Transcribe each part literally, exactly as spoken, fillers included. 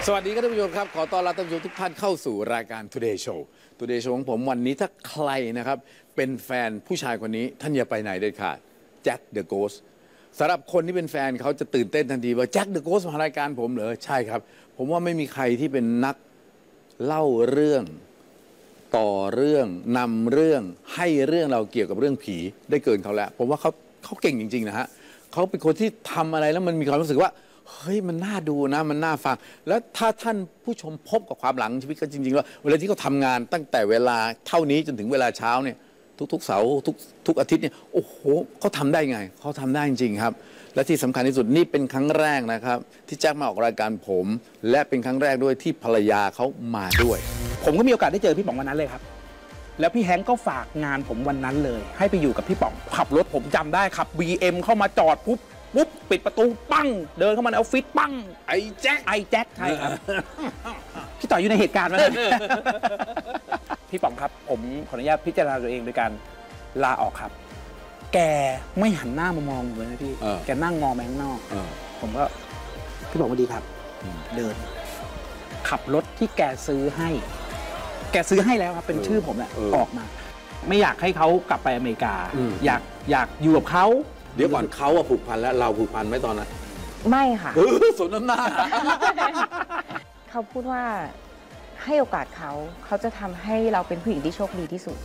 สวัสดีครับท่านผู้ชมครับขอต้อนรับท่านผู้ชมทุกท่านเข้าสู่รายการ Today Show Today Show ของผมวันนี้ถ้าใครนะครับเป็นแฟนผู้ชายคนนี้ท่านอย่าไปไหนเด็ดขาดแจ็คเดอะโกสต์สำหรับคนที่เป็นแฟนเขาจะตื่นเต้นทันทีว่าแจ็คเดอะโกสต์มารายการผมเหรอใช่ครับผมว่าไม่มีใครที่เป็นนักเล่าเรื่องต่อเรื่องนำเรื่องให้เรื่องเราเกี่ยวกับเรื่องผีได้เกินเขาแล้วผมว่าเขาเขาเก่งจริงๆนะฮะเขาเป็นคนที่ทำอะไรแล้วมันมีความรู้สึกว่าเฮ้ยมันน่าดูนะมันน่าฟังแล้วถ้าท่านผู้ชมพบกับความหลังชีวิตก็จริงๆว่าเวลาที่เขาทำงานตั้งแต่เวลาเท่านี้จนถึงเวลาเช้าเนี่ยทุกๆเสาร์ทุกทุกอาทิตย์เนี่ยโอ้โหเขาทำได้ไงเขาทำได้จริงๆครับและที่สำคัญที่สุดนี่เป็นครั้งแรกนะครับที่แจ็คมาออกรายการผมและเป็นครั้งแรกด้วยที่ภรรยาเขามาด้วยผมก็มีโอกาสได้เจอพี่ป๋องวันนั้นเลยครับแล้วพี่แฮงก์ก็ฝากงานผมวันนั้นเลยให้ไปอยู่กับพี่ป๋องขับรถผมจำได้ขับ บี เอ็ม เข้ามาจอดปุ๊บปุ๊บปิดประตูปั้งเดินเข้ามาในออฟฟิศปั้งไอ้แจ็คไอ้แจ็คใช่ครับ พี่ต่ออยู่ในเหตุการณ์ไหม พี่ป๋องครับผมขออนุญาตพิจารณาตัวเองโดยการลาออกครับแกไม่หันหน้ามามองผมเลยนะพี่แกนั่งมองไปข้างนอกผมก็พี่ป๋องสวัสดีครับเดินขับรถที่แกซื้อให้แกซื้อให้แล้วครับเป็นชื่อผมแหละออกมาไม่อยากให้เขากลับไปอเมริกาอยากอยากอยู่กับเขาเดี๋ยวก่อนเขาอะผูกพันแล้วเราผูกพันไหมตอนนั้นไม่ค่ะสมน้ำหน้าเขาพูดว่าให้โอกาสเขาเขาจะทำให้เราเป็นผู้หญิงที่โชคดีที่สุด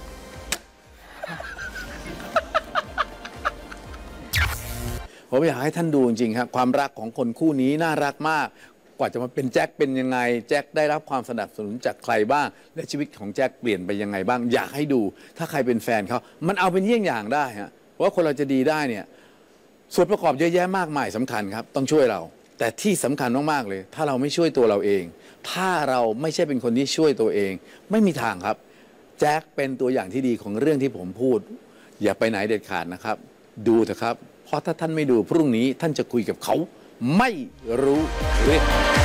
ผมอยากให้ท่านดูจริงๆครับความรักของคนคู่นี้น่ารักมากกว่าจะมาเป็นแจ็คเป็นยังไงแจ็คได้รับความสนับสนุนจากใครบ้างและชีวิตของแจ็คเปลี่ยนไปยังไงบ้างอยากให้ดูถ้าใครเป็นแฟนเขามันเอาเป็นเยี่ยงอย่างได้ฮะว่าคนเราจะดีได้เนี่ยส่วนประกอบเยอะแยะมากมายสำคัญครับต้องช่วยเราแต่ที่สำคัญมากๆเลยถ้าเราไม่ช่วยตัวเราเองถ้าเราไม่ใช่เป็นคนที่ช่วยตัวเองไม่มีทางครับแจ็คเป็นตัวอย่างที่ดีของเรื่องที่ผมพูดอย่าไปไหนเด็ดขาดนะครับดูเถอะครับเพราะถ้าท่านไม่ดูพรุ่งนี้ท่านจะคุยกับเขาไม่รู้เรื่อง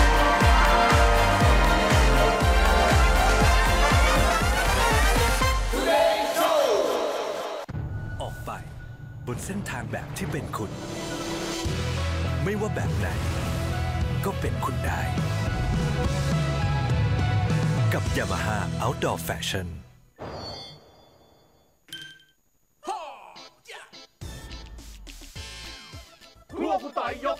ออกไปบนเส้นทางแบบที่เป็นคุณไม่ว่าแบบไหนก็เป็นคุณได้กับ Yamaha Outdoor Fashion